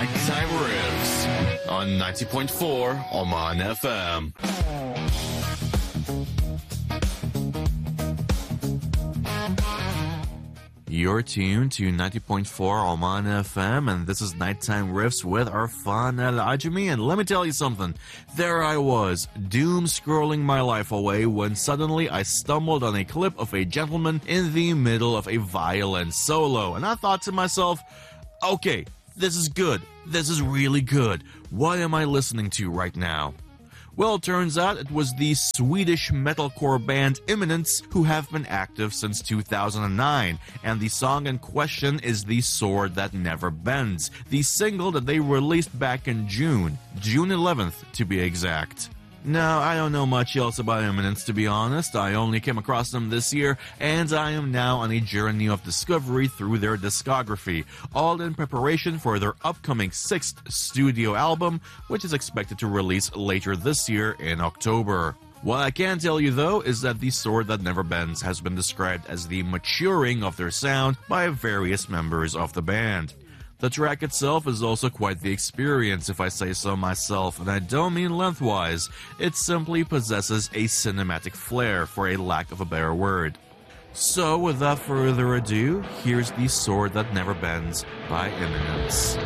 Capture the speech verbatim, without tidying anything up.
Nighttime Riffs on ninety point four Oman F M. You're tuned to ninety point four Oman F M, and this is Nighttime Riffs with Arfan Al-Ajami. And let me tell you something. There I was, doom scrolling my life away, when suddenly I stumbled on a clip of a gentleman in the middle of a violin solo. And I thought to myself, okay, this is good. This is really good. What am I listening to right now? Well, it turns out it was the Swedish metalcore band Imminence, who have been active since two thousand nine, and the song in question is The Sword That Never Bends, the single that they released back in June, June eleventh to be exact. Now, I don't know much else about Imminence, to be honest. I only came across them this year, and I am now on a journey of discovery through their discography, all in preparation for their upcoming sixth studio album, which is expected to release later this year in October. What I can tell you, though, is that The Sword That Never Bends has been described as the maturing of their sound by various members of the band. The track itself is also quite the experience, if I say so myself, and I don't mean lengthwise. It simply possesses a cinematic flair, for a lack of a better word. So, without further ado, here's The Sword That Never Bends by Imminence.